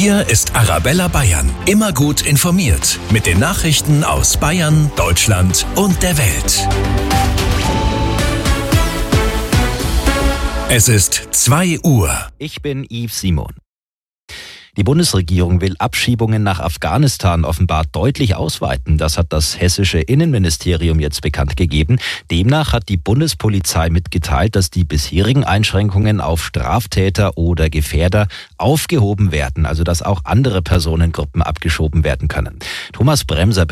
Hier ist Arabella Bayern. Immer gut informiert. Mit den Nachrichten aus Bayern, Deutschland und der Welt. Es ist 2 Uhr. Ich bin Yves Simon. Die Bundesregierung will Abschiebungen nach Afghanistan offenbar deutlich ausweiten. Das hat das hessische Innenministerium jetzt bekannt gegeben. Demnach hat die Bundespolizei mitgeteilt, dass die bisherigen Einschränkungen auf Straftäter oder Gefährder aufgehoben werden, also dass auch andere Personengruppen abgeschoben werden können. Thomas Bremser